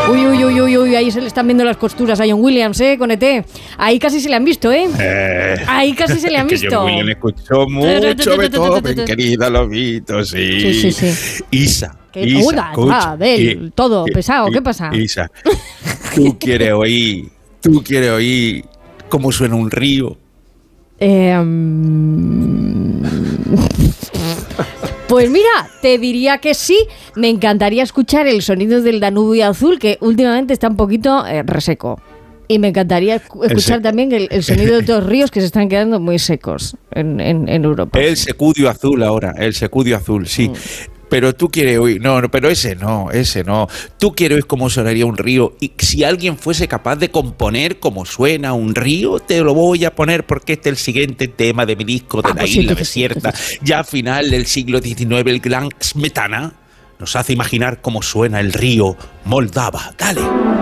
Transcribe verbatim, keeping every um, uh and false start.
Uy, uy, uy, uy, uy, ahí se le están viendo las costuras a John Williams, ¿eh? Con E T. Ahí casi se le han visto, ¿eh? eh ahí casi se le han que visto. John Williams escuchó mucho Beethoven, querida Lobito, sí. Sí, sí, sí. Isa, ¿Qué? Isa, Uda, escucha, Abel, y, todo, y, pesado, y, ¿qué pasa? Isa, tú quieres oír, tú quieres oír cómo suena un río. Eh... Um... Pues mira, te diría que sí. Me encantaría escuchar el sonido del Danubio Azul, que últimamente está un poquito eh, reseco. Y me encantaría escuchar también el, el sonido de otros ríos que se están quedando muy secos en, en, en Europa. El secudio azul ahora, el secudio azul, sí. Mm. Pero tú quieres oír, no, no, pero ese no, ese no. Tú quieres oír cómo sonaría un río, y si alguien fuese capaz de componer cómo suena un río, te lo voy a poner porque este es el siguiente tema de mi disco de ah, la pues isla sí, desierta. Sí, sí, sí. Ya a final del siglo diecinueve, el gran Smetana nos hace imaginar cómo suena el río Moldava. Dale.